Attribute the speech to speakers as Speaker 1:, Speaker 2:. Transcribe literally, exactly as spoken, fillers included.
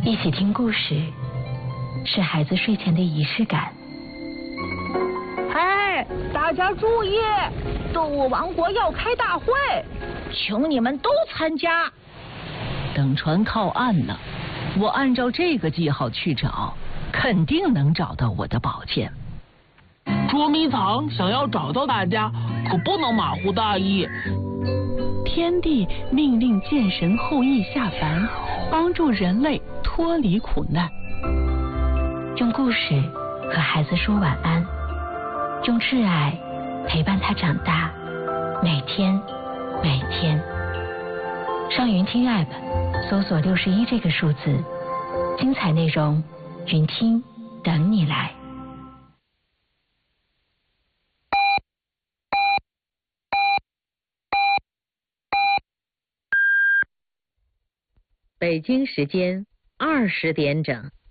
Speaker 1: 一起听故事，是孩子睡前的仪式感。
Speaker 2: 哎，大家注意，动物王国要开大会，请你们都参加。
Speaker 3: 等船靠岸了，我按照这个记号去找，肯定能找到我的宝剑。
Speaker 4: 捉迷藏想要找到大家，可不能马虎大意。
Speaker 5: 天帝命令剑神后羿下凡，帮助人类脱离苦难。
Speaker 1: 用故事和孩子说晚安，用挚爱陪伴他长大，每天每天。上云听 App 搜索六十一这个数字，精彩内容云听等你来。
Speaker 6: 北京时间二十点整。